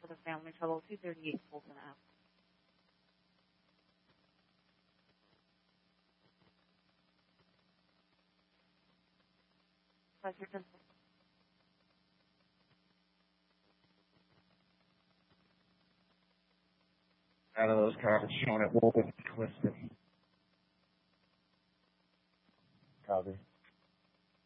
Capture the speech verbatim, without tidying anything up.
for the family trouble, two thirty-eight Fulton Ave. Pleasure. Out of those cards showing it open, twisted. Copy.